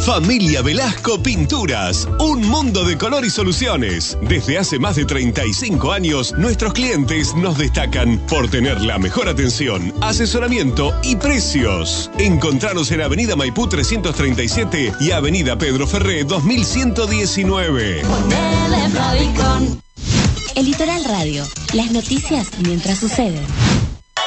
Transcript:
Familia Velasco Pinturas, un mundo de color y soluciones. Desde hace más de 35 años, nuestros clientes nos destacan por tener la mejor atención, asesoramiento y precios. Encontranos en Avenida Maipú 337 y Avenida Pedro Ferré 2119. El Litoral Radio, las noticias mientras suceden.